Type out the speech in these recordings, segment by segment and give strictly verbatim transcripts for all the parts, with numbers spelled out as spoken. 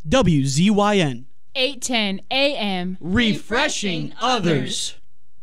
W Z Y N. eight ten A M. Refreshing others.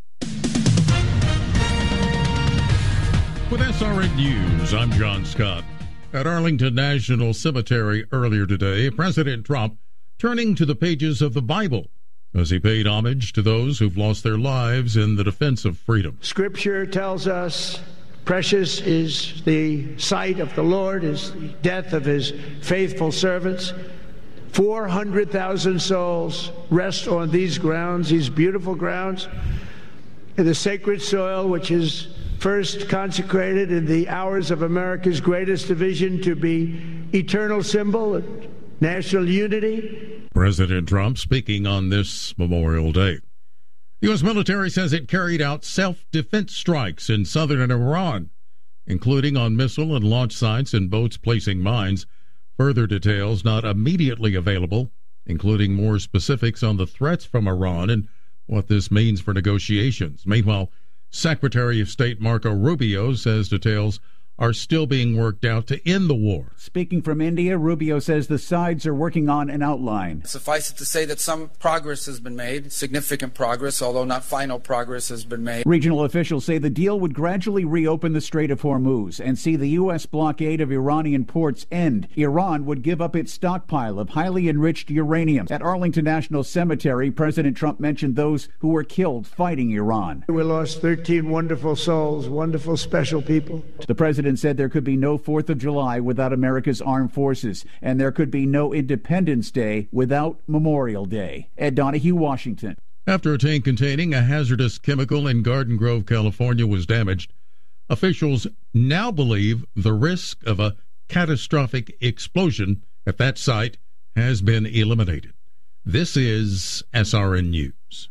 With S R N News, I'm John Scott. At Arlington National Cemetery earlier today, President Trump turning to the pages of the Bible as he paid homage to those who've lost their lives in the defense of freedom. Scripture tells us precious is the sight of the Lord, is the death of his faithful servants. four hundred thousand souls rest on these grounds, these beautiful grounds, in the sacred soil which is first consecrated in the hours of America's greatest division to be eternal symbol of national unity. President Trump speaking on this Memorial Day. The U S military says it carried out self-defense strikes in southern Iran, including on missile and launch sites and boats placing mines. Further details not immediately available, including more specifics on the threats from Iran and what this means for negotiations. Meanwhile, Secretary of State Marco Rubio says details are still being worked out to end the war. Speaking from India, Rubio says the sides are working on an outline. Suffice it to say that some progress has been made, significant progress, although not final progress has been made. Regional officials say the deal would gradually reopen the Strait of Hormuz and see the U S blockade of Iranian ports end. Iran would give up its stockpile of highly enriched uranium. At Arlington National Cemetery, President Trump mentioned those who were killed fighting Iran. We lost thirteen wonderful souls, wonderful, special people. The president said there could be no fourth of July without America's armed forces, and there could be no Independence Day without Memorial Day. Ed Donahue, Washington. After a tank containing a hazardous chemical in Garden Grove, California was damaged, officials now believe the risk of a catastrophic explosion at that site has been eliminated. This is S R N News.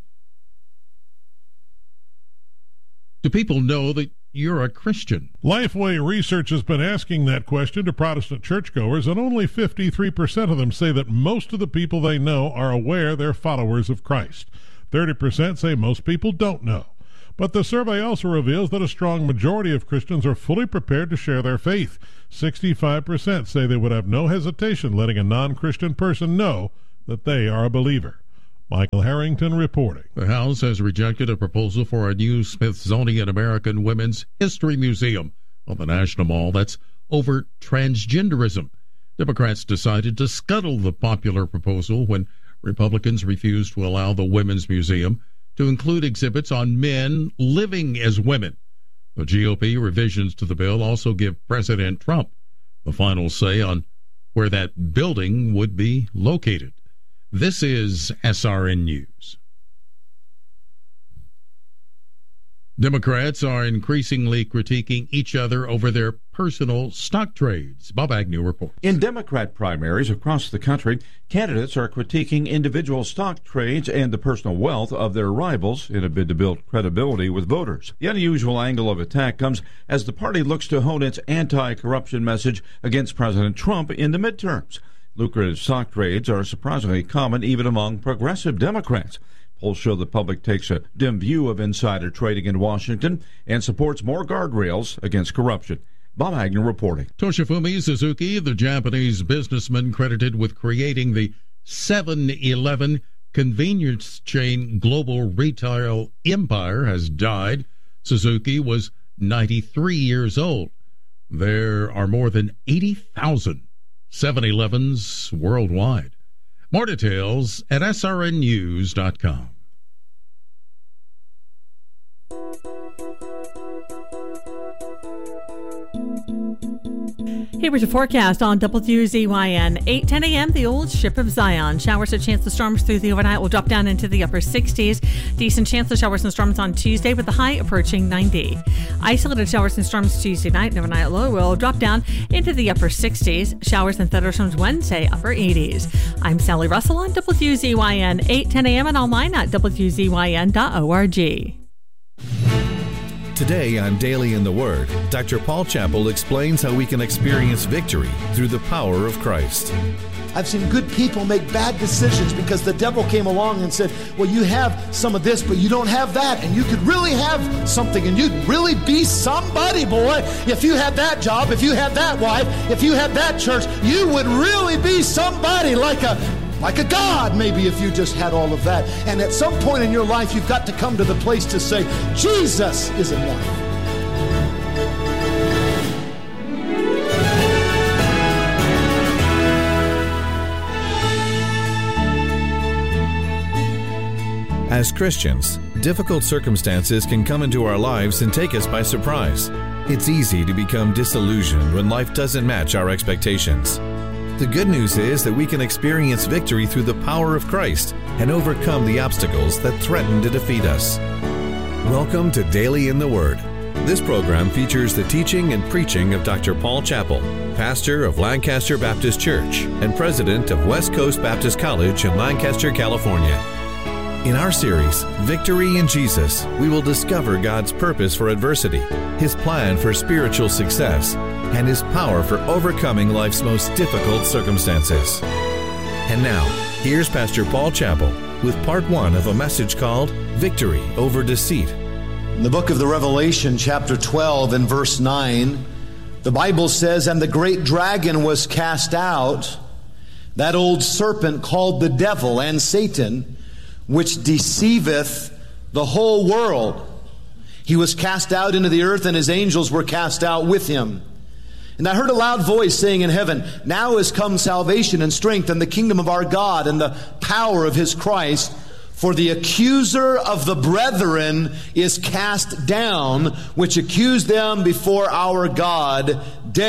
Do people know that you're a Christian? Lifeway Research has been asking that question to Protestant churchgoers, and only fifty-three percent of them say that most of the people they know are aware they're followers of Christ. thirty percent say most people don't know. But the survey also reveals that a strong majority of Christians are fully prepared to share their faith. sixty-five percent say they would have no hesitation letting a non-Christian person know that they are a believer. Michael Harrington reporting. The House has rejected a proposal for a new Smithsonian American Women's History Museum on the National Mall that's over transgenderism. Democrats decided to scuttle the popular proposal when Republicans refused to allow the Women's Museum to include exhibits on men living as women. The G O P revisions to the bill also give President Trump the final say on where that building would be located. This is S R N News. Democrats are increasingly critiquing each other over their personal stock trades. Bob Agnew reports. In Democrat primaries across the country, candidates are critiquing individual stock trades and the personal wealth of their rivals in a bid to build credibility with voters. The unusual angle of attack comes as the party looks to hone its anti-corruption message against President Trump in the midterms. Lucrative stock trades are surprisingly common even among progressive Democrats. Polls show the public takes a dim view of insider trading in Washington and supports more guardrails against corruption. Bob Agnew reporting. Toshifumi Suzuki, the Japanese businessman credited with creating the seven eleven convenience chain global retail empire, has died. Suzuki was ninety-three years old. There are more than eighty thousand seven elevens worldwide. More details at S R N news dot com. Here is your forecast on W Z Y N. eight ten a.m., the old ship of Zion. Showers or chance of storms through the overnight will drop down into the upper sixties. Decent chance of showers and storms on Tuesday with the high approaching ninety. Isolated showers and storms Tuesday night and overnight low will drop down into the upper sixties. Showers and thunderstorms Wednesday, upper eighties. I'm Sally Russell on W Z Y N. eight ten a.m. and online at W Z Y N dot org. Today on Daily in the Word, Doctor Paul Chappell explains how we can experience victory through the power of Christ. I've seen good people make bad decisions because the devil came along and said, well, you have some of this, but you don't have that, and you could really have something, and you'd really be somebody, boy. If you had that job, if you had that wife, if you had that church, you would really be somebody, like a like a god, maybe, if you just had all of that. And at some point in your life, you've got to come to the place to say, Jesus is enough. As Christians, difficult circumstances can come into our lives and take us by surprise. It's easy to become disillusioned when life doesn't match our expectations. The good news is that we can experience victory through the power of Christ and overcome the obstacles that threaten to defeat us. Welcome to Daily in the Word. This program features the teaching and preaching of Doctor Paul Chappell, pastor of Lancaster Baptist Church and president of West Coast Baptist College in Lancaster, California. In our series, Victory in Jesus, we will discover God's purpose for adversity, His plan for spiritual success, and His power for overcoming life's most difficult circumstances. And now, here's Pastor Paul Chappell with part one of a message called Victory Over Deceit. In the book of the Revelation, chapter twelve and verse nine, the Bible says, "And the great dragon was cast out, that old serpent called the devil and Satan, which deceiveth the whole world. He was cast out into the earth, and his angels were cast out with him. And I heard a loud voice saying in heaven, Now is come salvation and strength and the kingdom of our God and the power of his Christ. For the accuser of the brethren is cast down, which accused them before our God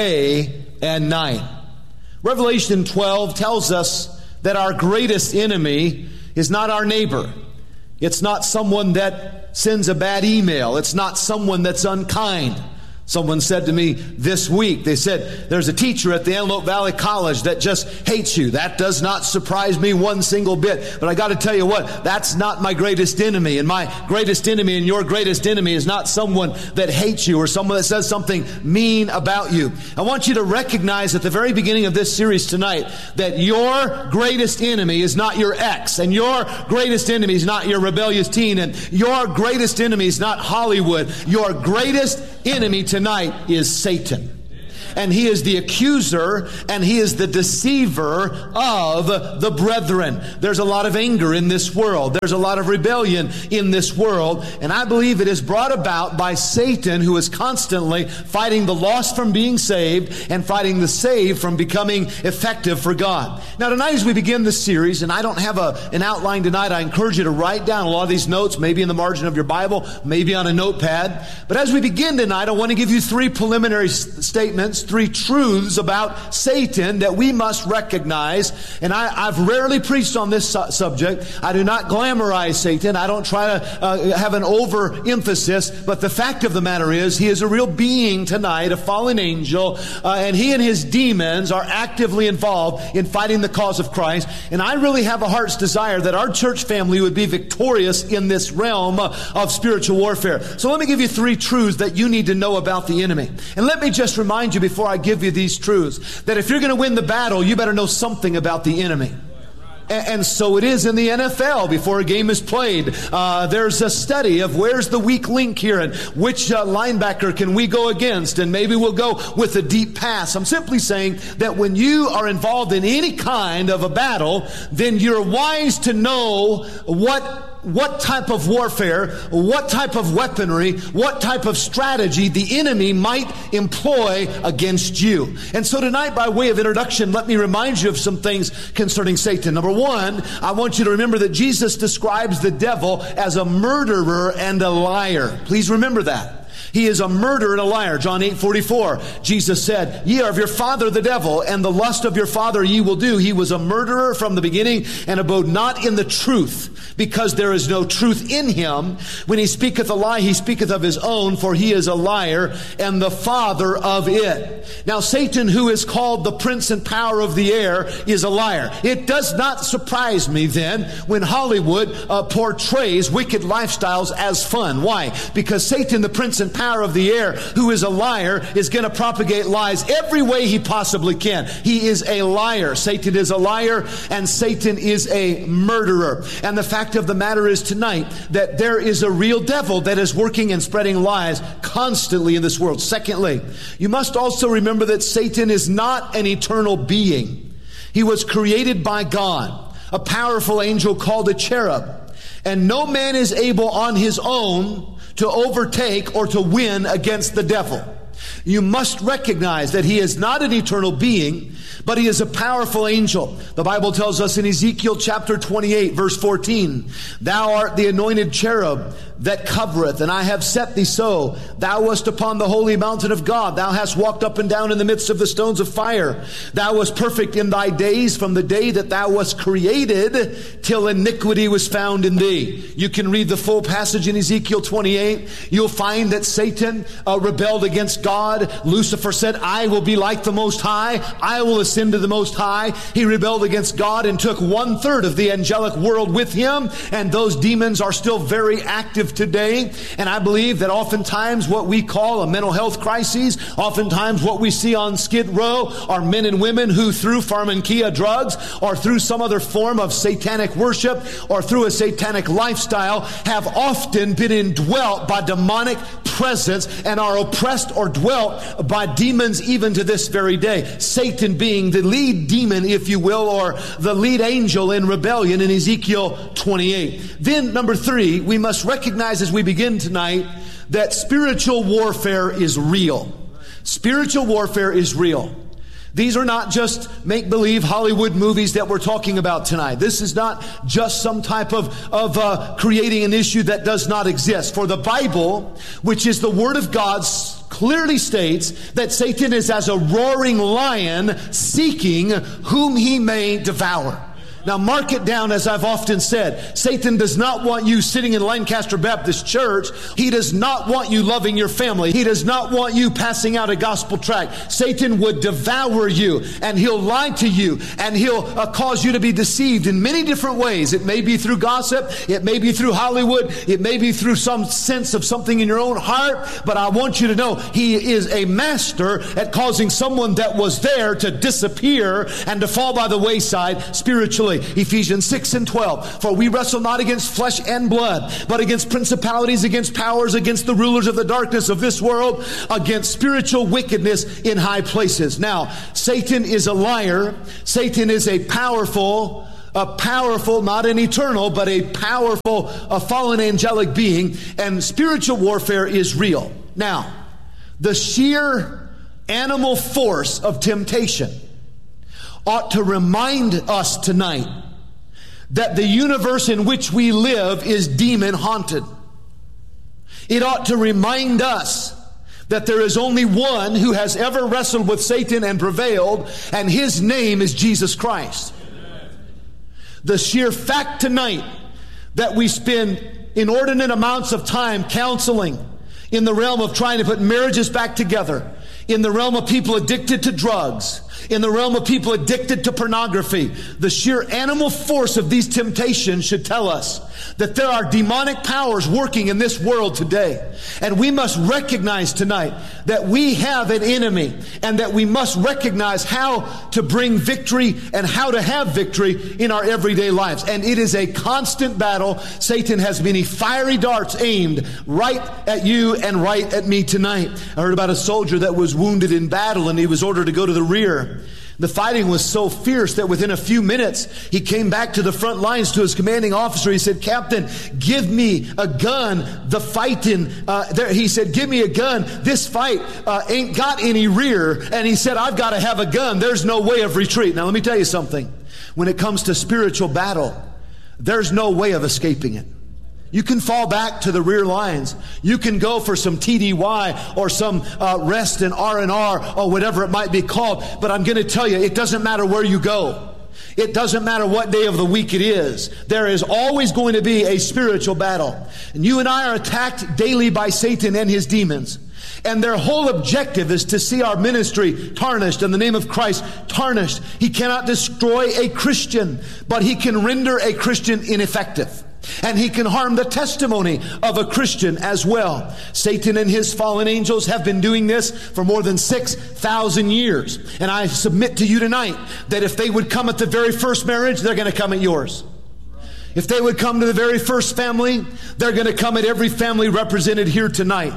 day and night." Revelation twelve tells us that our greatest enemy is not our neighbor. It's not someone that sends a bad email. It's not someone that's unkind. Someone said to me this week, they said, there's a teacher at the Antelope Valley College that just hates you. That does not surprise me one single bit. But I got to tell you what, that's not my greatest enemy. And my greatest enemy and your greatest enemy is not someone that hates you or someone that says something mean about you. I want you to recognize at the very beginning of this series tonight that your greatest enemy is not your ex, and your greatest enemy is not your rebellious teen, and your greatest enemy is not Hollywood. Your greatest enemy tonight is Satan. And he is the accuser and he is the deceiver of the brethren. There's a lot of anger in this world. There's a lot of rebellion in this world. And I believe it is brought about by Satan, who is constantly fighting the lost from being saved and fighting the saved from becoming effective for God. Now tonight as we begin this series, and I don't have a, an outline tonight, I encourage you to write down a lot of these notes, maybe in the margin of your Bible, maybe on a notepad. But as we begin tonight, I want to give you three preliminary s- statements, three truths about Satan that we must recognize. And I, I've rarely preached on this su- subject. I do not glamorize Satan. I don't try to uh, have an overemphasis. But the fact of the matter is, he is a real being tonight, a fallen angel, uh, and he and his demons are actively involved in fighting the cause of Christ. And I really have a heart's desire that our church family would be victorious in this realm of spiritual warfare. So let me give you three truths that you need to know about the enemy. And let me just remind you before I give you these truths, that if you're going to win the battle, you better know something about the enemy. And, and so it is in the N F L before a game is played. Uh, there's a study of where's the weak link here and which uh, linebacker can we go against, and maybe we'll go with a deep pass. I'm simply saying that when you are involved in any kind of a battle, then you're wise to know what what type of warfare, what type of weaponry, what type of strategy the enemy might employ against you. And so tonight, by way of introduction, let me remind you of some things concerning Satan. Number one, I want you to remember that Jesus describes the devil as a murderer and a liar. Please remember that. He is a murderer and a liar. John eight forty-four, Jesus said, "Ye are of your father the devil, and the lust of your father ye will do. He was a murderer from the beginning, and abode not in the truth, because there is no truth in him. When he speaketh a lie, he speaketh of his own, for he is a liar, and the father of it." Now Satan, who is called the prince and power of the air, is a liar. It does not surprise me then when Hollywood uh, portrays wicked lifestyles as fun. Why? Because Satan, the prince and power of the air, who is a liar, is going to propagate lies every way he possibly can. He is a liar. Satan is a liar, and Satan is a murderer. And the fact of the matter is tonight that there is a real devil that is working and spreading lies constantly in this world. Secondly, you must also remember that Satan is not an eternal being. He was created by God. a powerful angel called a cherub. And no man is able on his own to overtake or to win against the devil. You must recognize that he is not an eternal being, but he is a powerful angel. The Bible tells us in Ezekiel chapter twenty-eight, verse fourteen, thou art the anointed cherub that covereth, and I have set thee so. Thou wast upon the holy mountain of God. Thou hast walked up and down in the midst of the stones of fire. Thou wast perfect in thy days from the day that thou wast created till iniquity was found in thee. You can read the full passage in Ezekiel twenty-eight. You'll find that Satan uh, rebelled against God. Lucifer said, I will be like the Most High. I will ascend to the Most High. He rebelled against God and took one third of the angelic world with him. And those demons are still very active today. And I believe that oftentimes what we call a mental health crisis, oftentimes what we see on Skid Row are men and women who through pharmakia drugs or through some other form of satanic worship or through a satanic lifestyle have often been indwelt by demonic presence and are oppressed or dwelt by demons even to this very day. Satan being the lead demon, if you will, or the lead angel in rebellion in Ezekiel twenty-eight. Then number three, we must recognize as we begin tonight that spiritual warfare is real. Spiritual warfare is real. These are not just make-believe Hollywood movies that we're talking about tonight. This is not just some type of, of uh, creating an issue that does not exist. For the Bible, which is the Word of God, clearly states that Satan is as a roaring lion seeking whom he may devour. Now mark it down, as I've often said, Satan does not want you sitting in Lancaster Baptist Church. He does not want you loving your family. He does not want you passing out a gospel tract. Satan would devour you, and he'll lie to you, and he'll uh, cause you to be deceived in many different ways. It may be through gossip. It may be through Hollywood. It may be through some sense of something in your own heart. But I want you to know he is a master at causing someone that was there to disappear and to fall by the wayside spiritually. Ephesians six and twelve. For we wrestle not against flesh and blood, but against principalities, against powers, against the rulers of the darkness of this world, against spiritual wickedness in high places. Now, Satan is a liar. Satan is a powerful, a powerful, not an eternal, but a powerful, a fallen angelic being, and spiritual warfare is real. Now, the sheer animal force of temptation ought to remind us tonight that the universe in which we live is demon haunted. It ought to remind us that there is only one who has ever wrestled with Satan and prevailed, and his name is Jesus Christ. The sheer fact tonight that we spend inordinate amounts of time counseling in the realm of trying to put marriages back together, in the realm of people addicted to drugs, in the realm of people addicted to pornography, the sheer animal force of these temptations should tell us that there are demonic powers working in this world today. And we must recognize tonight that we have an enemy, and that we must recognize how to bring victory and how to have victory in our everyday lives. And it is a constant battle. Satan has many fiery darts aimed right at you and right at me tonight. I heard about a soldier that was wounded in battle, and he was ordered to go to the rear. The fighting was so fierce that within a few minutes, he came back to the front lines to his commanding officer. He said, Captain, give me a gun. The fighting, uh, there, he said, give me a gun. This fight uh, ain't got any rear. And he said, I've got to have a gun. There's no way of retreat. Now, let me tell you something. When it comes to spiritual battle, there's no way of escaping it. You can fall back to the rear lines. You can go for some T D Y or some uh, rest and R and R or whatever it might be called. But I'm going to tell you, it doesn't matter where you go. It doesn't matter what day of the week it is. There is always going to be a spiritual battle. And you and I are attacked daily by Satan and his demons. And their whole objective is to see our ministry tarnished and the name of Christ tarnished. He cannot destroy a Christian, but he can render a Christian ineffective. And he can harm the testimony of a Christian as well. Satan and his fallen angels have been doing this for more than six thousand years. And I submit to you tonight that if they would come at the very first marriage, they're going to come at yours. If they would come to the very first family, they're going to come at every family represented here tonight.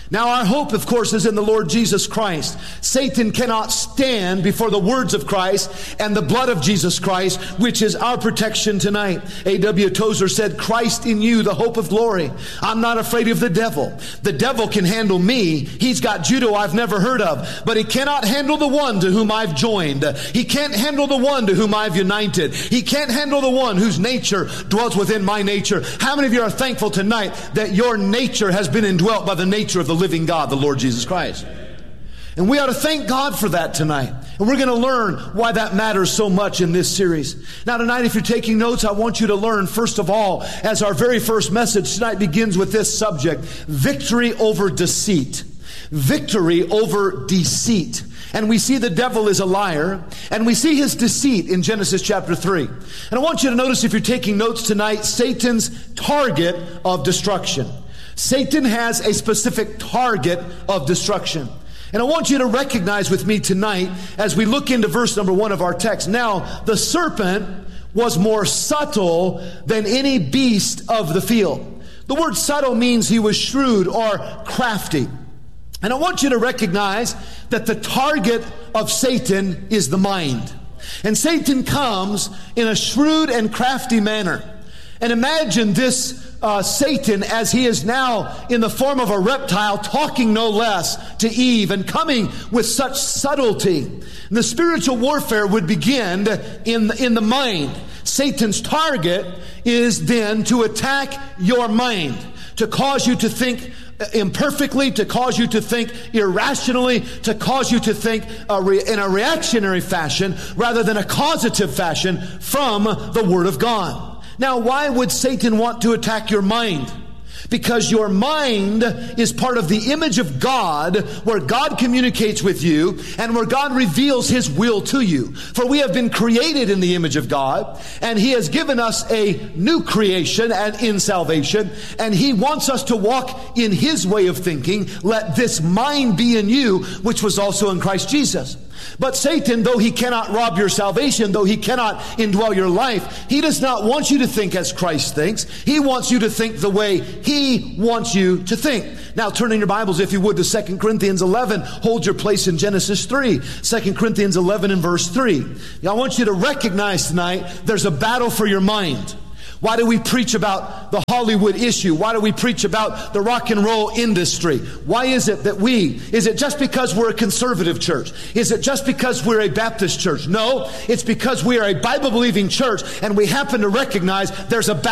Now our hope, of course, is in the Lord Jesus Christ. Satan cannot stand before the words of Christ and the blood of Jesus Christ, which is our protection tonight. A W Tozer said, Christ in you, the hope of glory. I'm not afraid of the devil. The devil can handle me. He's got judo I've never heard of, but he cannot handle the one to whom I've joined. He can't handle the one to whom I've united. He can't handle the one whose nature dwells within my nature. How many of you are thankful tonight that your nature has been indwelt by the nature of the living God, the Lord Jesus Christ? And we ought to thank God for that tonight. And we're going to learn why that matters so much in this series. Now tonight, if you're taking notes, I want you to learn, first of all, as our very first message tonight begins with this subject, victory over deceit. Victory over deceit. And we see the devil is a liar, and we see his deceit in Genesis chapter three. And I want you to notice, if you're taking notes tonight, Satan's target of destruction. Satan has a specific target of destruction. And I want you to recognize with me tonight, as we look into verse number one of our text. Now, the serpent was more subtle than any beast of the field. The word subtle means he was shrewd or crafty. And I want you to recognize that the target of Satan is the mind. And Satan comes in a shrewd and crafty manner. And imagine this uh, Satan, as he is now in the form of a reptile, talking no less to Eve and coming with such subtlety. And the spiritual warfare would begin in the, in the mind. Satan's target is then to attack your mind, to cause you to think imperfectly, to cause you to think irrationally, to cause you to think uh, re- in a reactionary fashion rather than a causative fashion from the Word of God. Now, why would Satan want to attack your mind? Because your mind is part of the image of God, where God communicates with you and where God reveals His will to you. For we have been created in the image of God, and He has given us a new creation and in salvation, and He wants us to walk in His way of thinking. Let this mind be in you, which was also in Christ Jesus. But Satan, though he cannot rob your salvation, though he cannot indwell your life, he does not want you to think as Christ thinks. He wants you to think the way He wants you to think. Now turn in your Bibles, if you would, to Second Corinthians eleven. Hold your place in Genesis three. Second Corinthians eleven and verse three. Now, I want you to recognize tonight there's a battle for your mind. Why do we preach about the Hollywood issue? Why do we preach about the rock and roll industry? Why is it that we, is it just because we're a conservative church? Is it just because we're a Baptist church? No, it's because we are a Bible-believing church, and we happen to recognize there's a battle